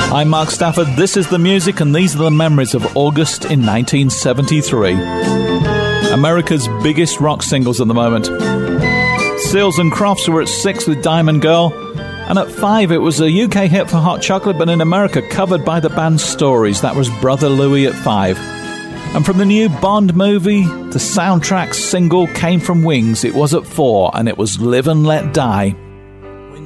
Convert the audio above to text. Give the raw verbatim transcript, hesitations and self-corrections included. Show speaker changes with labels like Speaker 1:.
Speaker 1: I'm Mark Stafford, this is the music, and these are the memories of August in nineteen seventy-three. America's biggest rock singles at the moment. Seals and Crofts were at six with Diamond Girl, and at five it was a U K hit for Hot Chocolate, but in America covered by the band Stories. That was Brother Louie at five. And from the new Bond movie, the soundtrack single came from Wings. It was at four, and it was Live and Let Die.